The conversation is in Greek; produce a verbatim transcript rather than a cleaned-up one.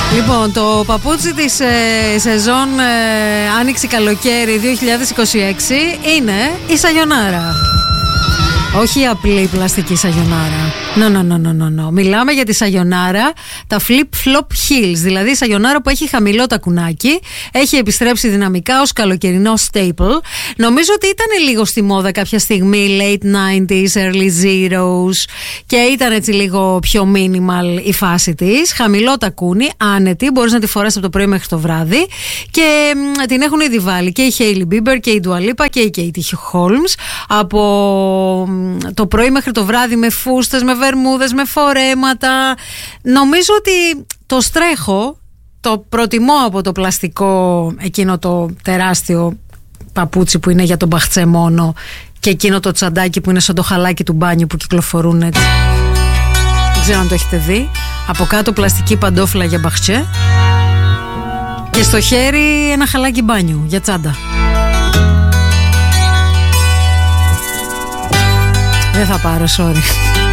Λοιπόν, το παπούτσι της ε, σεζόν ε, Άνοιξη-Καλοκαίρι δύο χιλιάδες είκοσι έξι είναι η Σαγιονάρα. Όχι η απλή πλαστική Σαγιονάρα. No, no, no, no, no, no. Μιλάμε για τη Σαγιονάρα, τα flip-flop heels. Δηλαδή η Σαγιονάρα που έχει χαμηλό τακουνάκι, έχει επιστρέψει δυναμικά ως καλοκαιρινό staple. Νομίζω ότι ήταν λίγο στη μόδα κάποια στιγμή, late nineties, early zeros, και ήταν έτσι λίγο πιο minimal η φάση της. Χαμηλό τακούνι, άνετη, μπορείς να τη φοράς από το πρωί μέχρι το βράδυ. Και μ, την έχουν ήδη βάλει και η Hailey Bieber και η Dua Lipa και η Katie Holmes. Από το πρωί μέχρι το βράδυ, με φούστες, με βερμούδες, με φορέματα. Νομίζω ότι το στρέχω το προτιμώ από το πλαστικό, εκείνο το τεράστιο παπούτσι που είναι για τον μπαχτσέ μόνο, και εκείνο το τσαντάκι που είναι σαν το χαλάκι του μπάνιου που κυκλοφορούν έτσι. Δεν ξέρω αν το έχετε δει. Από κάτω πλαστική παντόφλα για μπαχτσέ και στο χέρι ένα χαλάκι μπάνιου για τσάντα. Δεν θα πάρω, sorry.